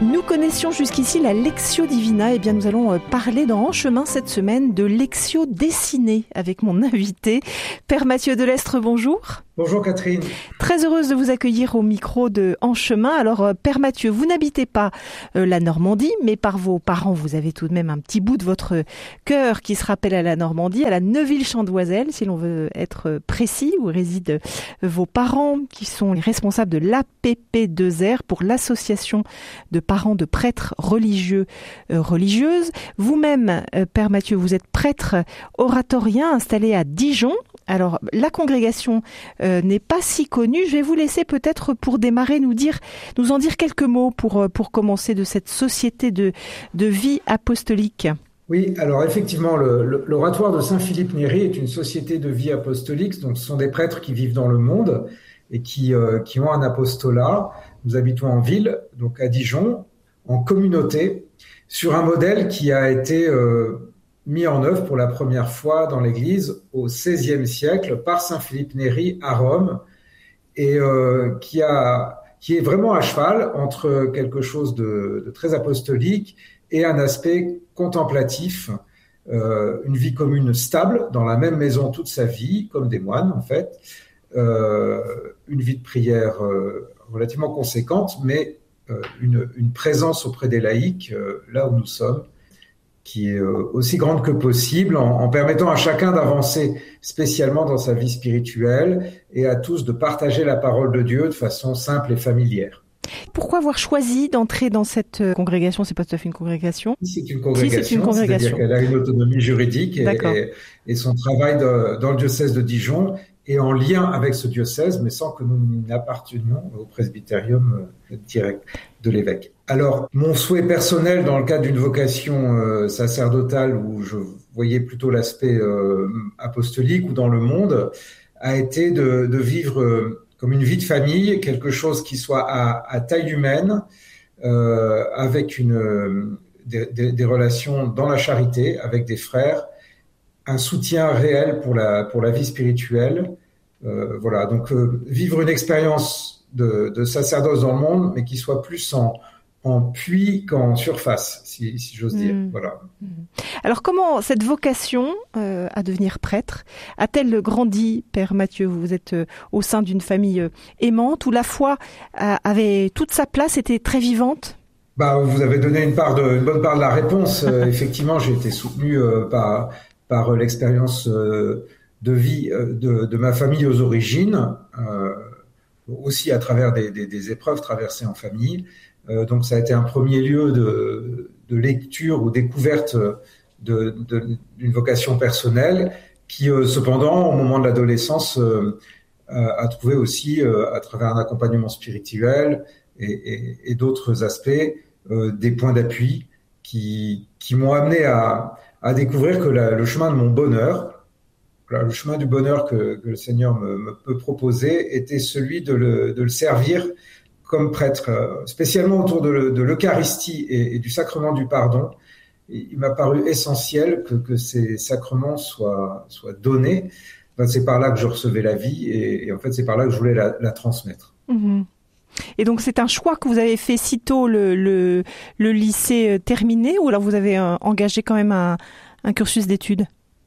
Nous connaissions jusqu'ici la Lectio Divina. Eh bien, nous allons parler dans En Chemin cette semaine de Lectio Dessinée avec mon invité, Père Mathieu Delestre. Bonjour. Bonjour Catherine. Très heureuse de vous accueillir au micro de En Chemin. Alors, Père Mathieu, vous n'habitez pas la Normandie, mais par vos parents, vous avez tout de même un petit bout de votre cœur qui se rappelle à la Normandie, à la Neuville-Chandoiselle, si l'on veut être précis, où résident vos parents, qui sont les responsables de l'APP2R pour l'association de parents de prêtres religieux, religieuses. Vous-même, Père Mathieu, vous êtes prêtre oratorien installé à Dijon. Alors, la congrégation n'est pas si connue. Je vais vous laisser peut-être pour démarrer nous en dire quelques mots pour commencer de cette société de vie apostolique. Oui, alors effectivement, l'oratoire de Saint-Philippe Néri est une société de vie apostolique. Donc, ce sont des prêtres qui vivent dans le monde et qui ont un apostolat. Nous habitons en ville, donc à Dijon, en communauté, sur un modèle qui a été mis en œuvre pour la première fois dans l'Église au XVIe siècle par Saint Philippe Néri à Rome, et qui est vraiment à cheval entre quelque chose de très apostolique et un aspect contemplatif, une vie commune stable dans la même maison toute sa vie, comme des moines en fait, une vie de prière relativement conséquente, mais une présence auprès des laïcs, là où nous sommes, qui est aussi grande que possible, en permettant à chacun d'avancer spécialement dans sa vie spirituelle et à tous de partager la parole de Dieu de façon simple et familière. Pourquoi avoir choisi d'entrer dans cette congrégation ? C'est pas tout à fait une congrégation. C'est une congrégation, c'est-à-dire qu'elle a une autonomie juridique et son travail dans le diocèse de Dijon est en lien avec ce diocèse, mais sans que nous n'appartenions au presbytérium direct de l'évêque. Alors, mon souhait personnel dans le cadre d'une vocation sacerdotale où je voyais plutôt l'aspect apostolique ou dans le monde, a été de vivre comme une vie de famille, quelque chose qui soit à taille humaine, avec des relations dans la charité, avec des frères, un soutien réel pour la vie spirituelle. Voilà, donc vivre une expérience de sacerdoce dans le monde, mais qui soit plus en puits qu'en surface, si j'ose dire. Voilà. Alors, comment cette vocation à devenir prêtre a-t-elle grandi, Père Mathieu ? Vous êtes au sein d'une famille aimante où la foi avait toute sa place, était très vivante ? Vous avez donné une bonne part de la réponse. Effectivement, j'ai été soutenu par l'expérience de vie de ma famille aux origines, aussi à travers des épreuves traversées en famille. Donc ça a été un premier lieu de lecture ou découverte d'une vocation personnelle qui, cependant, au moment de l'adolescence, a trouvé aussi, à travers un accompagnement spirituel et d'autres aspects, des points d'appui qui m'ont amené à découvrir que le chemin de mon bonheur, le chemin du bonheur que le Seigneur me peut proposer, était celui de le servir comme prêtre, spécialement autour de l'Eucharistie et du sacrement du pardon. Il m'a paru essentiel que ces sacrements soient donnés. Enfin, c'est par là que je recevais la vie et en fait, c'est par là que je voulais la transmettre. Mmh. Et donc, c'est un choix que vous avez fait sitôt le lycée terminé, ou alors vous avez engagé quand même un cursus d'études ?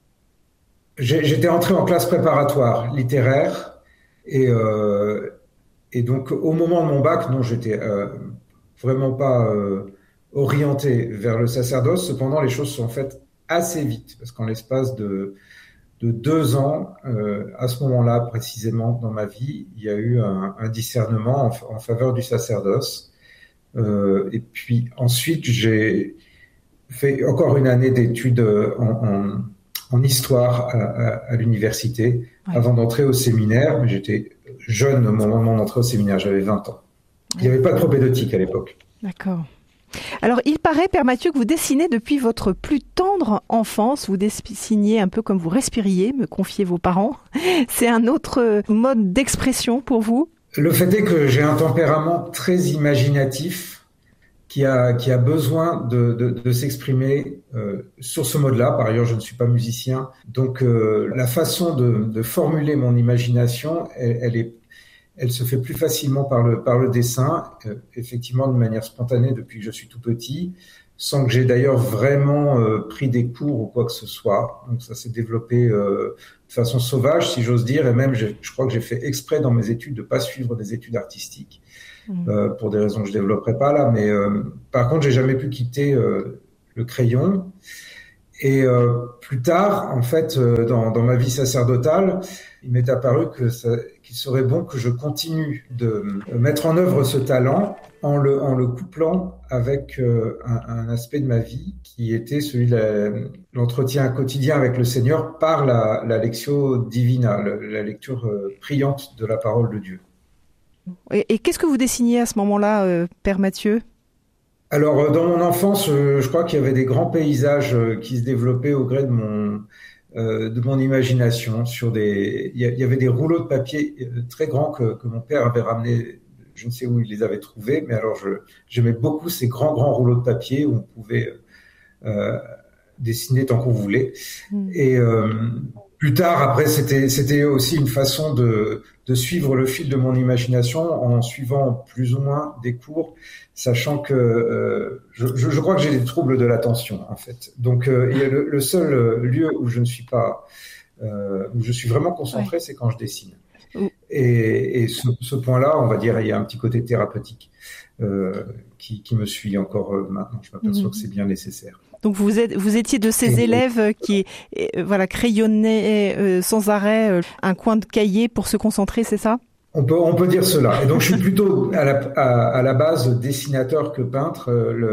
J'étais entré en classe préparatoire littéraire et donc, au moment de mon bac, non, j'étais vraiment pas orienté vers le sacerdoce. Cependant, les choses sont faites assez vite, parce qu'en l'espace de 2 ans, à ce moment-là, précisément, dans ma vie, il y a eu un discernement en faveur du sacerdoce. Et puis ensuite, j'ai fait encore une année d'études en histoire à l'université, avant d'entrer au séminaire. Mais j'étais jeune au moment d'entrer au séminaire, j'avais 20 ans. Il n'y avait pas de propédeutique à l'époque. D'accord. Alors, il paraît, Père Mathieu, que vous dessinez depuis votre plus tendre enfance. Vous dessiniez un peu comme vous respiriez, me confiez vos parents. C'est un autre mode d'expression pour vous ? Le fait est que j'ai un tempérament très imaginatif qui a besoin de s'exprimer sur ce mode-là. Par ailleurs, je ne suis pas musicien. Donc, la façon de formuler mon imagination, elle est elle se fait plus facilement par le dessin, effectivement de manière spontanée depuis que je suis tout petit, sans que j'ai d'ailleurs vraiment pris des cours ou quoi que ce soit. Donc ça s'est développé de façon sauvage, si j'ose dire, et même je crois que j'ai fait exprès dans mes études de pas suivre des études artistiques, pour des raisons que je développerai pas là. Mais par contre, j'ai jamais pu quitter le crayon. Et plus tard, en fait, dans ma vie sacerdotale, il m'est apparu qu'il serait bon que je continue de mettre en œuvre ce talent en le couplant avec un aspect de ma vie qui était celui de l'entretien quotidien avec le Seigneur par la lectio divina, la lecture priante de la parole de Dieu. Et qu'est-ce que vous dessiniez à ce moment-là, Père Mathieu ? Alors, dans mon enfance, je crois qu'il y avait des grands paysages qui se développaient au gré de mon imagination. Il y avait des rouleaux de papier très grands que mon père avait ramenés. Je ne sais où il les avait trouvés, mais alors j'aimais beaucoup ces grands rouleaux de papier où on pouvait dessiner tant qu'on voulait. Et plus tard, après, c'était aussi une façon de suivre le fil de mon imagination en suivant plus ou moins des cours, sachant que je crois que j'ai des troubles de l'attention, en fait. Donc, il y a le seul lieu où je ne suis pas, où je suis vraiment concentré, c'est quand je dessine. Et ce point-là, on va dire, il y a un petit côté thérapeutique qui me suit encore maintenant. Je m'aperçois que c'est bien nécessaire. Donc vous étiez de ces élèves qui crayonnaient sans arrêt un coin de cahier pour se concentrer, c'est ça ? On peut dire cela. Et donc je suis plutôt à la base dessinateur que peintre.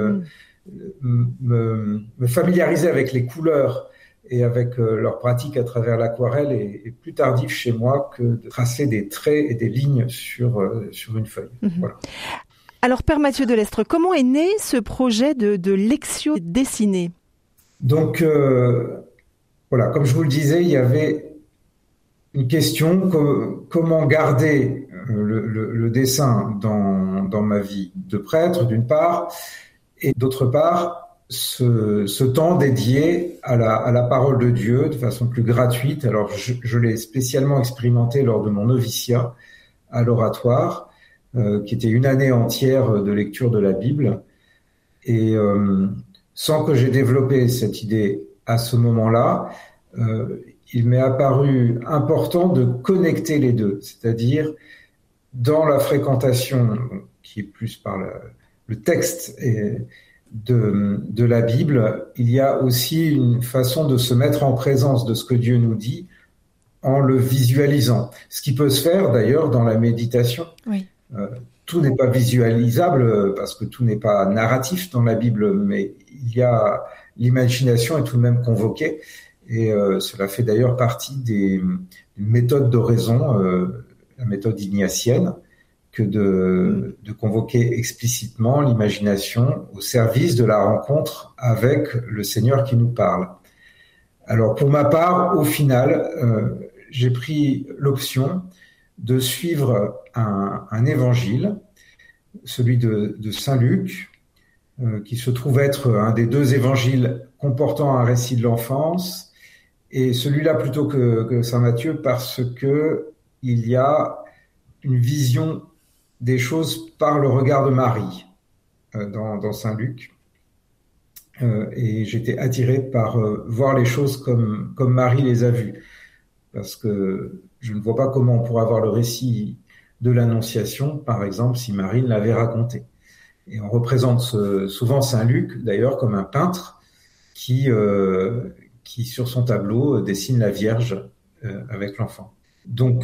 Me familiariser avec les couleurs et avec leur pratique à travers l'aquarelle est plus tardif chez moi que de tracer des traits et des lignes sur une feuille. Voilà. Alors, Père Mathieu de Lestre, comment est né ce projet de lectio dessinée ? Donc, voilà, comme je vous le disais, il y avait une question, comment garder le dessin dans ma vie de prêtre, d'une part, et d'autre part, ce temps dédié à la parole de Dieu de façon plus gratuite. Alors, je l'ai spécialement expérimenté lors de mon noviciat à l'oratoire, qui était une année entière de lecture de la Bible. Et sans que j'ai développé cette idée à ce moment-là, il m'est apparu important de connecter les deux, c'est-à-dire dans la fréquentation, qui est plus par le texte de la Bible, il y a aussi une façon de se mettre en présence de ce que Dieu nous dit en le visualisant. Ce qui peut se faire d'ailleurs dans la méditation. Oui. Tout n'est pas visualisable parce que tout n'est pas narratif dans la Bible, mais il y a l'imagination est tout de même convoquée et cela fait d'ailleurs partie des méthodes d'oraison, la méthode ignatienne, que de convoquer explicitement l'imagination au service de la rencontre avec le Seigneur qui nous parle. Alors pour ma part, au final, j'ai pris l'option de suivre un évangile, celui de Saint Luc, qui se trouve être un des deux évangiles comportant un récit de l'enfance, et celui-là plutôt que Saint Matthieu parce que il y a une vision des choses par le regard de Marie dans Saint Luc. Et j'étais attiré par voir les choses comme Marie les a vues, parce que je ne vois pas comment on pourrait avoir le récit de l'Annonciation, par exemple, si Marie ne l'avait raconté. Et on représente souvent Saint Luc, d'ailleurs, comme un peintre qui sur son tableau, dessine la Vierge avec l'enfant. Donc,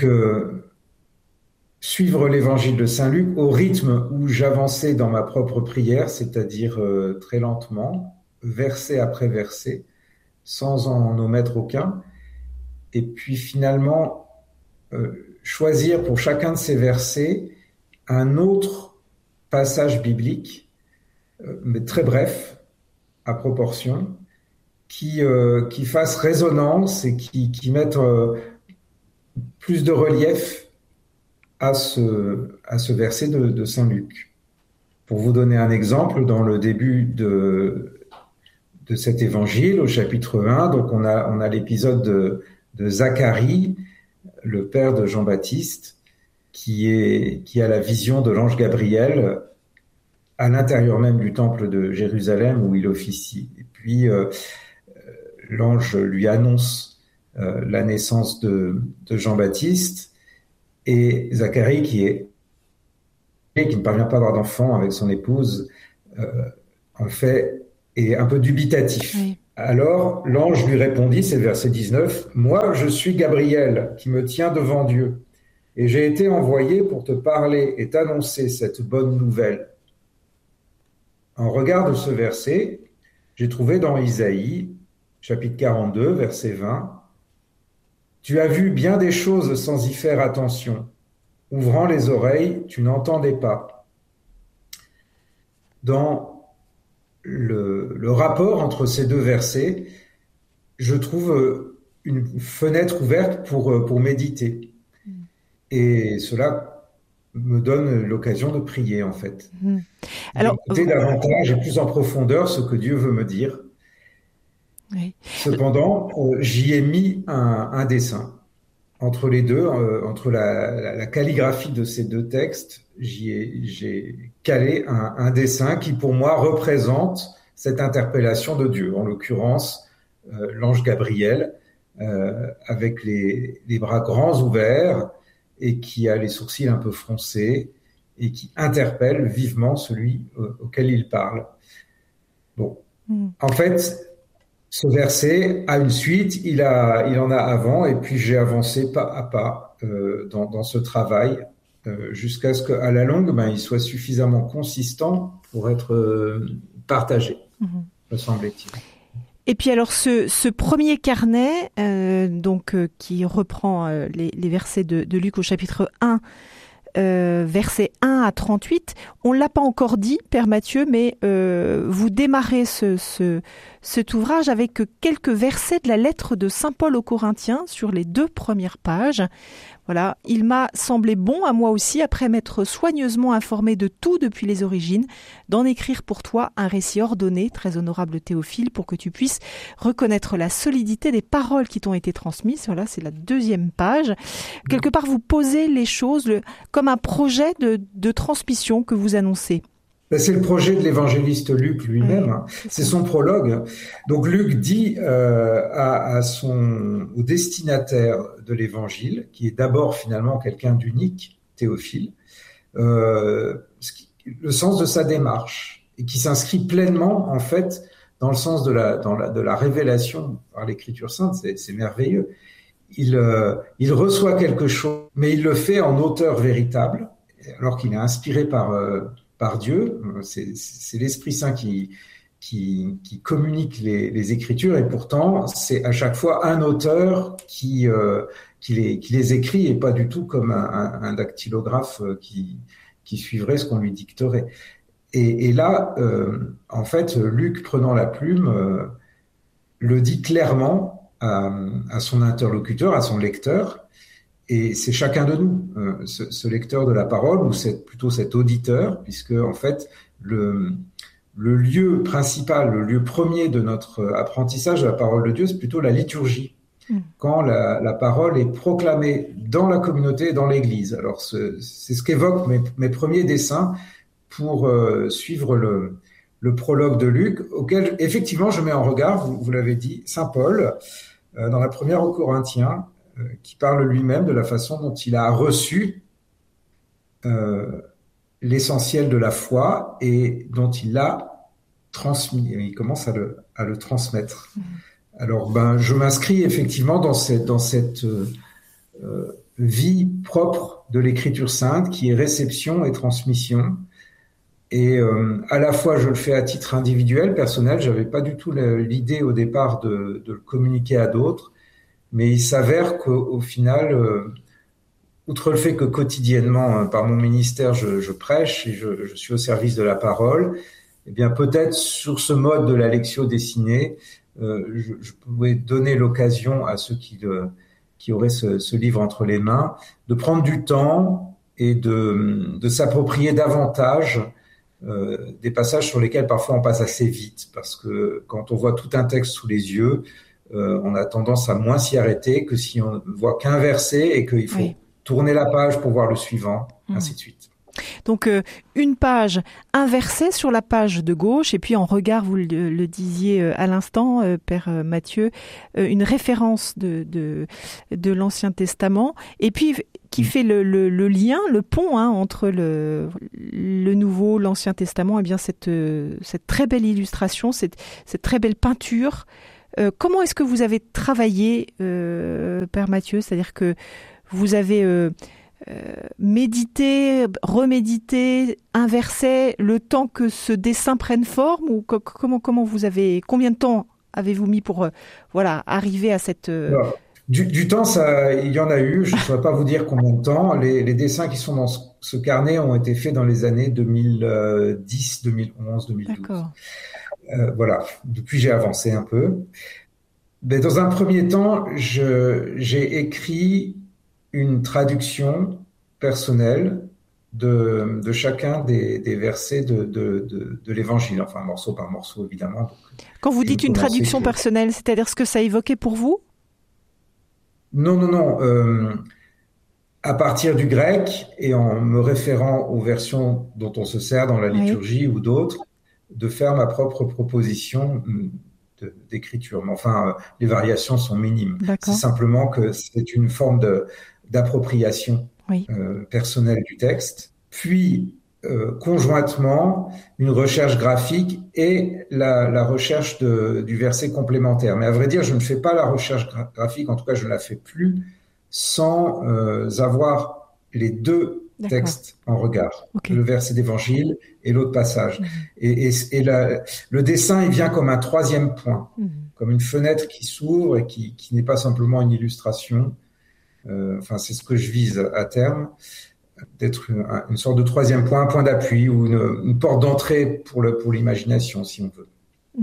suivre l'évangile de Saint Luc au rythme où j'avançais dans ma propre prière, c'est-à-dire très lentement, verset après verset, sans en omettre aucun, et puis finalement choisir pour chacun de ces versets un autre passage biblique, mais très bref, à proportion, qui fasse résonance et qui mette plus de relief à ce verset de Saint Luc. Pour vous donner un exemple, dans le début de cet évangile, au chapitre 1, donc on a l'épisode de Zacharie, le père de Jean-Baptiste, qui a la vision de l'ange Gabriel à l'intérieur même du temple de Jérusalem où il officie. Et puis l'ange lui annonce la naissance de Jean-Baptiste, et Zacharie qui ne parvient pas à avoir d'enfant avec son épouse, en fait, est un peu dubitatif. Oui. Alors l'ange lui répondit, c'est le verset 19, « Moi, je suis Gabriel qui me tient devant Dieu, et j'ai été envoyé pour te parler et t'annoncer cette bonne nouvelle. » En regard de ce verset, j'ai trouvé dans Isaïe, chapitre 42, verset 20, « Tu as vu bien des choses sans y faire attention. Ouvrant les oreilles, tu n'entendais pas. » Dans le rapport entre ces deux versets, je trouve une fenêtre ouverte pour méditer. Et cela me donne l'occasion de prier, en fait. Alors, d'écouter davantage et plus en profondeur ce que Dieu veut me dire. Oui. Cependant, j'y ai mis un dessin. Entre les deux, entre la calligraphie de ces deux textes, j'ai calé un dessin qui, pour moi, représente cette interpellation de Dieu. En l'occurrence, l'ange Gabriel, avec les bras grands ouverts et qui a les sourcils un peu froncés et qui interpelle vivement celui auquel il parle. Bon, en fait, ce verset a une suite, il en a avant, et puis j'ai avancé pas à pas dans ce travail jusqu'à ce qu'à la longue, il soit suffisamment consistant pour être partagé, me semble-t-il. Et puis alors ce premier carnet, qui reprend les versets de Luc au chapitre 1, versets 1 à 38, on ne l'a pas encore dit, Père Mathieu, mais vous démarrez cet ouvrage avec quelques versets de la lettre de Saint Paul aux Corinthiens sur les 2 premières pages. Voilà, il m'a semblé bon à moi aussi, après m'être soigneusement informé de tout depuis les origines, d'en écrire pour toi un récit ordonné, très honorable Théophile, pour que tu puisses reconnaître la solidité des paroles qui t'ont été transmises. Voilà, c'est la 2e page. Quelque part, vous posez les choses comme un projet de transmission que vous annoncez. C'est le projet de l'évangéliste Luc lui-même, c'est son prologue. Donc Luc dit au destinataire de l'évangile, qui est d'abord finalement quelqu'un d'unique, Théophile, le sens de sa démarche, et qui s'inscrit pleinement en fait dans le sens de la révélation par l'Écriture sainte. C'est merveilleux. Il reçoit quelque chose, mais il le fait en auteur véritable, alors qu'il est inspiré par Dieu. C'est l'Esprit Saint qui communique les Écritures, et pourtant c'est à chaque fois un auteur qui les écrit, et pas du tout comme un dactylographe qui suivrait ce qu'on lui dicterait. Et là, en fait, Luc, prenant la plume, le dit clairement à son interlocuteur, à son lecteur. Et c'est chacun de nous, ce lecteur de la parole, ou plutôt cet auditeur, puisque en fait le lieu principal, le lieu premier de notre apprentissage de la parole de Dieu, c'est plutôt la liturgie. Quand la parole est proclamée dans la communauté et dans l'Église. Alors c'est ce qu'évoquent mes premiers dessins pour suivre le prologue de Luc, auquel effectivement je mets en regard, vous l'avez dit, Saint Paul, dans la première aux Corinthiens, qui parle lui-même de la façon dont il a reçu l'essentiel de la foi et dont il l'a transmis. Et il commence à le transmettre. Alors, je m'inscris effectivement dans cette vie propre de l'Écriture sainte qui est réception et transmission. Et à la fois, je le fais à titre individuel, personnel. J'avais pas du tout l'idée au départ de le communiquer à d'autres. Mais il s'avère qu'au final, outre le fait que quotidiennement, par mon ministère, je prêche et je suis au service de la parole, eh bien peut-être sur ce mode de la lectio dessinée, je pouvais donner l'occasion à ceux qui auraient ce livre entre les mains de prendre du temps et de s'approprier davantage des passages sur lesquels parfois on passe assez vite, parce que quand on voit tout un texte sous les yeux, on a tendance à moins s'y arrêter que si on ne voit qu'un verset et qu'il faut tourner la page pour voir le suivant, ainsi de suite. Donc une page, un verset sur la page de gauche, et puis en regard, vous le disiez à l'instant, Père Mathieu, une référence de l'Ancien Testament, et puis qui fait le lien, le pont entre le Nouveau, l'Ancien Testament, et bien cette très belle illustration, cette très belle peinture. Comment est-ce que vous avez travaillé, Père Mathieu? C'est-à-dire que vous avez méditer, reméditer, inverser le temps que ce dessin prenne forme, ou comment vous avez, combien de temps avez-vous mis pour arriver à cette Du temps, ça, il y en a eu. Je ne saurais pas vous dire combien de temps. Les dessins qui sont dans ce carnet ont été faits dans les années 2010, 2011, 2012. D'accord. Voilà. Depuis, j'ai avancé un peu. Mais dans un premier temps, j'ai écrit une traduction personnelle de chacun des versets de l'Évangile, enfin morceau par morceau évidemment. Donc, quand vous dites une traduction personnelle, c'est-à-dire ce que ça évoquait pour vous? Non. À partir du grec et en me référant aux versions dont on se sert dans la liturgie ou d'autres, de faire ma propre proposition d'écriture. Mais enfin, les variations sont minimes. D'accord. C'est simplement que c'est une forme d'appropriation personnelle du texte, puis conjointement une recherche graphique et la recherche du verset complémentaire. Mais à vrai dire, je ne fais pas la recherche graphique, en tout cas je ne la fais plus, sans avoir les deux textes en regard, le verset d'évangile et l'autre passage. Et le dessin, il vient comme un troisième point, comme une fenêtre qui s'ouvre et qui n'est pas simplement une illustration. Enfin, c'est ce que je vise à terme, d'être une sorte de troisième point, un point d'appui ou une porte d'entrée pour l'imagination, si on veut.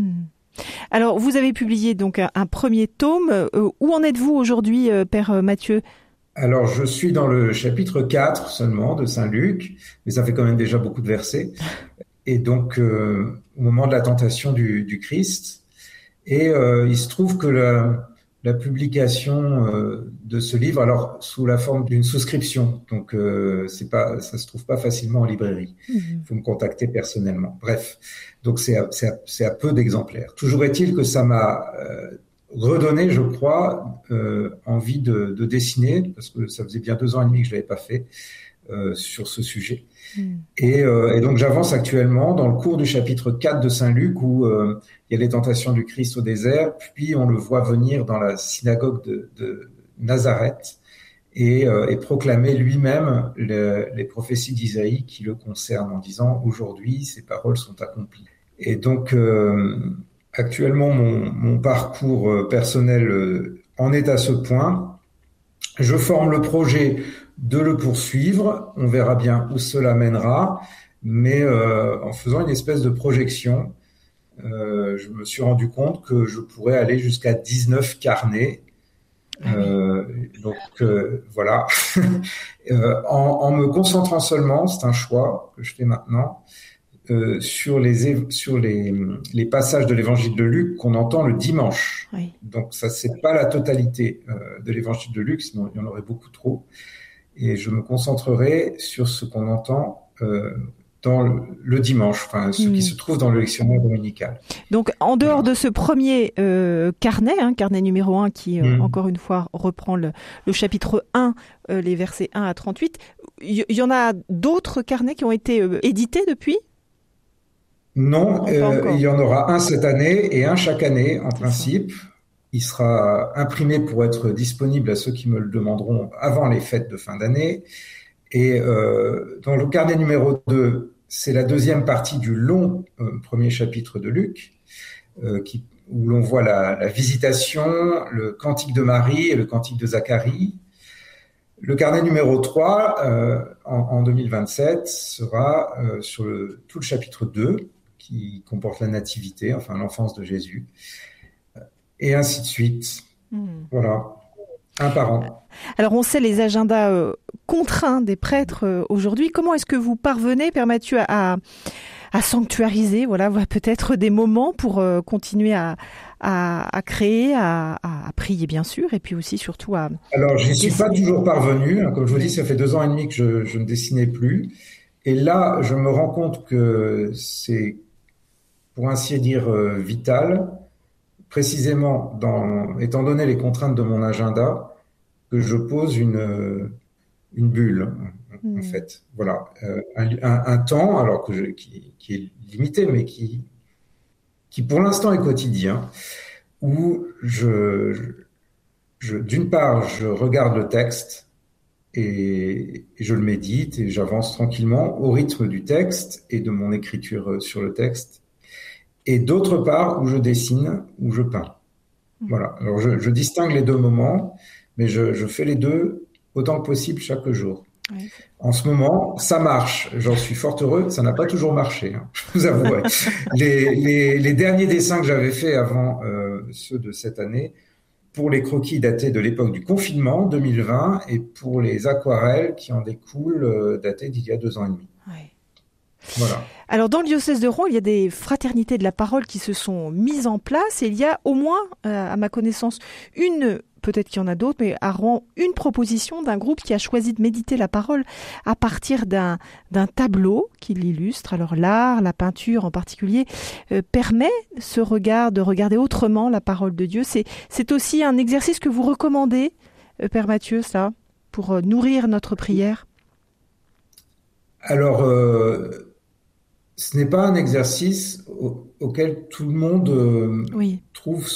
Alors, vous avez publié donc un premier tome. Où en êtes-vous aujourd'hui, Père Mathieu? Alors, je suis dans le chapitre 4 seulement de Saint Luc, mais ça fait quand même déjà beaucoup de versets. Et donc, au moment de la tentation du Christ, et il se trouve que la publication de ce livre, alors sous la forme d'une souscription, donc ça se trouve pas facilement en librairie. Il faut me contacter personnellement. Bref, donc c'est à peu d'exemplaires. Toujours est-il que ça m'a redonné, je crois, envie de dessiner, parce que ça faisait bien 2 ans et demi que je l'avais pas fait sur ce sujet. Et donc j'avance actuellement dans le cours du chapitre 4 de Saint Luc où il y a les tentations du Christ au désert, puis on le voit venir dans la synagogue de Nazareth et proclamer lui-même les prophéties d'Isaïe qui le concernent en disant « Aujourd'hui, ces paroles sont accomplies ». Et donc actuellement mon parcours personnel en est à ce point. Je forme le projet de le poursuivre, on verra bien où cela mènera, mais en faisant une espèce de projection, je me suis rendu compte que je pourrais aller jusqu'à 19 carnets. Donc voilà, en me concentrant seulement, c'est un choix que je fais maintenant, sur les passages de l'évangile de Luc qu'on entend le dimanche. Donc ça, c'est pas la totalité de l'évangile de Luc, sinon il y en aurait beaucoup trop. Et je me concentrerai sur ce qu'on entend dans le dimanche, enfin ce qui se trouve dans le lectionnaire dominical. Donc en dehors de ce premier carnet, carnet numéro 1 qui encore une fois reprend le chapitre 1, les versets 1 à 38, il y en a d'autres carnets qui ont été édités depuis ? Non, il y en aura un cette année et un chaque année en principe. Il sera imprimé pour être disponible à ceux qui me le demanderont avant les fêtes de fin d'année. Et dans le carnet numéro 2, c'est la deuxième partie du long premier chapitre de Luc, où l'on voit la visitation, le cantique de Marie et le cantique de Zacharie. Le carnet numéro 3, en 2027, sera sur tout le chapitre 2, qui comporte la nativité, enfin l'enfance de Jésus. Et ainsi de suite. Voilà, un par an. Alors on sait les agendas contraints des prêtres aujourd'hui. Comment est-ce que vous parvenez, Père Mathieu, à sanctuariser, voilà, peut-être des moments pour continuer à créer, à prier bien sûr, et puis aussi surtout à Alors, j'y suis pas dessiner. toujours parvenu. Comme je vous dis, ça fait 2 ans et demi que je ne dessinais plus. Et là, je me rends compte que c'est, pour ainsi dire, vital, précisément étant donné les contraintes de mon agenda, que je pose une bulle, en fait. Voilà, un temps, alors qui est limité, mais qui pour l'instant est quotidien, où d'une part, je regarde le texte et je le médite et j'avance tranquillement au rythme du texte et de mon écriture sur le texte. Et d'autre part, où je dessine, où je peins. Voilà. Alors, je distingue les deux moments, mais je fais les deux autant que possible chaque jour. Oui. En ce moment, ça marche. J'en suis fort heureux. Ça n'a pas toujours marché, hein, je vous avouerai. Les derniers dessins que j'avais faits avant ceux de cette année, pour les croquis datés de l'époque du confinement, 2020, et pour les aquarelles qui en découlent, datées d'il y a 2 ans et demi. Ouais. Voilà. Alors, dans le diocèse de Rouen, il y a des fraternités de la parole qui se sont mises en place, et il y a au moins, à ma connaissance, peut-être qu'il y en a d'autres, mais à Rouen, une proposition d'un groupe qui a choisi de méditer la parole à partir d'un tableau qui l'illustre. Alors l'art, la peinture en particulier, permet de regarder autrement la parole de Dieu. C'est aussi un exercice que vous recommandez, Père Mathieu, ça, pour nourrir notre prière? Alors, ce n'est pas un exercice auquel tout le monde Oui. trouve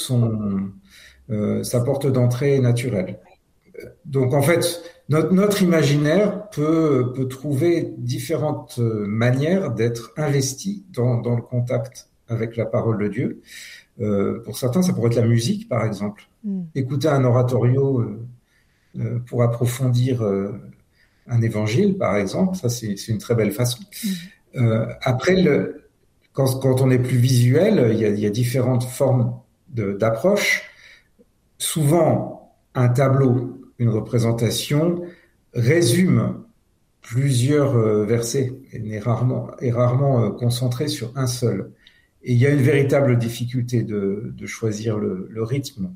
sa porte d'entrée naturelle. Donc en fait, notre imaginaire peut trouver différentes manières d'être investi dans le contact avec la parole de Dieu. Pour certains, ça pourrait être la musique, par exemple. Écouter un oratorio pour approfondir un évangile, par exemple, ça c'est une très belle façon. Après, quand on est plus visuel, il y a différentes formes d'approche. Souvent, un tableau, une représentation, résume plusieurs versets et est rarement concentré sur un seul. Et il y a une véritable difficulté de choisir le rythme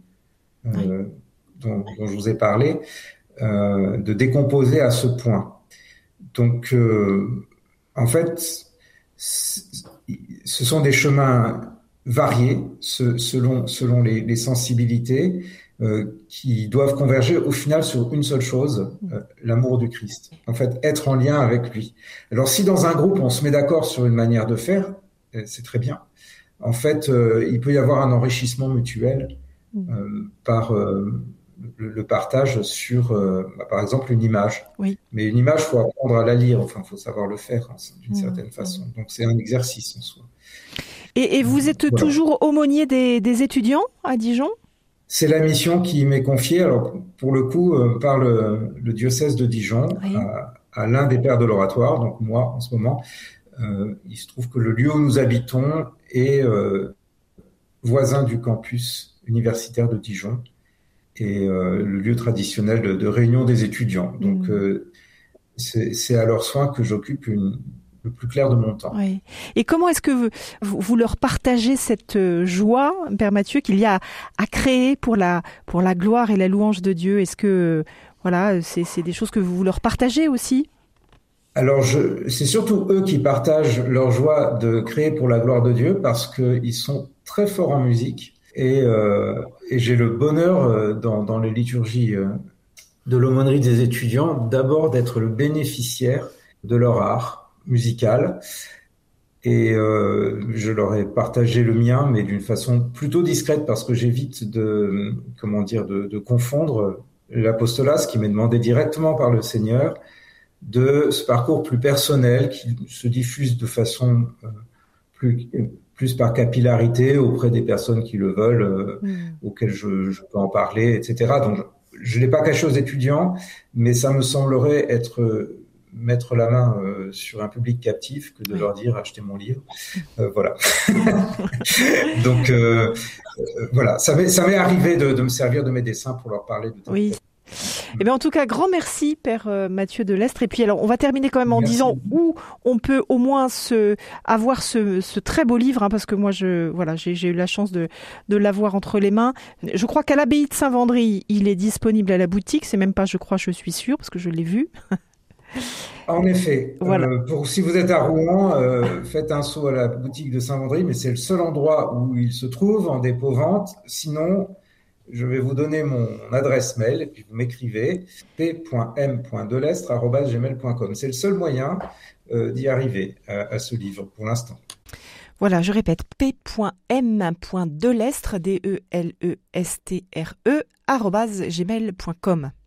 dont je vous ai parlé, de décomposer à ce point. Donc, en fait, ce sont des chemins variés selon les sensibilités qui doivent converger au final sur une seule chose, l'amour du Christ. En fait, être en lien avec lui. Alors si dans un groupe on se met d'accord sur une manière de faire, c'est très bien. En fait, il peut y avoir un enrichissement mutuel par le partage sur, par exemple, une image. Oui. Mais une image, il faut apprendre à la lire, enfin, il faut savoir le faire d'une certaine façon. Donc c'est un exercice en soi. Et vous êtes toujours aumônier des étudiants à Dijon ? C'est la mission qui m'est confiée, alors pour le coup, par le diocèse de Dijon, oui. à l'un des pères de l'oratoire, donc moi en ce moment. Il se trouve que le lieu où nous habitons est voisin du campus universitaire de Dijon et le lieu traditionnel de réunion des étudiants. Donc c'est à leur soin que j'occupe le plus clair de mon temps. Oui. Et comment est-ce que vous leur partagez cette joie, Père Mathieu, qu'il y a à créer pour la gloire et la louange de Dieu ? Est-ce que voilà, c'est des choses que vous leur partagez aussi ? Alors, c'est surtout eux qui partagent leur joie de créer pour la gloire de Dieu parce qu'ils sont très forts en musique et j'ai le bonheur dans les liturgies de l'aumônerie des étudiants d'abord d'être le bénéficiaire de leur art musical et je leur ai partagé le mien mais d'une façon plutôt discrète parce que j'évite de confondre l'apostolat, ce qui m'est demandé directement par le Seigneur, de ce parcours plus personnel qui se diffuse de façon plus par capillarité auprès des personnes qui le veulent, auxquelles je peux en parler, etc. Donc, je ne l'ai pas caché aux étudiants, mais ça me semblerait être mettre la main sur un public captif que de leur dire « achetez mon livre ». Voilà. Donc, voilà. Ça m'est arrivé de me servir de mes dessins pour leur parler de tel. Oui. Eh bien, en tout cas, grand merci, Père Mathieu Delestre. Et puis, alors, on va terminer quand même en disant où on peut au moins avoir ce très beau livre, hein, parce que moi, j'ai eu la chance de l'avoir entre les mains. Je crois qu'à l'abbaye de Saint-Vendry, il est disponible à la boutique. C'est même pas, je crois, je suis sûre, parce que je l'ai vu. En effet, Voilà. si vous êtes à Rouen, faites un saut à la boutique de Saint-Vendry, mais c'est le seul endroit où il se trouve en dépôt-vente. Sinon, je vais vous donner mon adresse mail et puis vous m'écrivez p.m.delestre@gmail.com. C'est le seul moyen d'y arriver à ce livre pour l'instant. Voilà, je répète, p.m.delestre, DELESTRE, @gmail.com.